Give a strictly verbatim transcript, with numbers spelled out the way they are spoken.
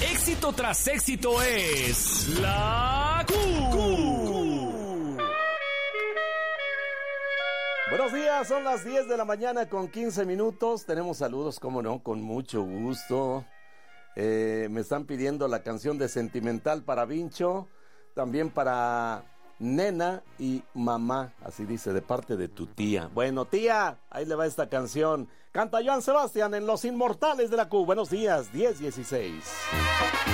Éxito tras éxito es la Q. Buenos días, son las diez de la mañana con quince minutos. Tenemos saludos, cómo no, con mucho gusto. Eh, me están pidiendo la canción de Sentimental para Vincho, también para Nena y Mamá, así dice, de parte de tu tía. Bueno, tía, ahí le va esta canción. Canta Joan Sebastián en Los Inmortales de la Q. Buenos días, diez dieciséis.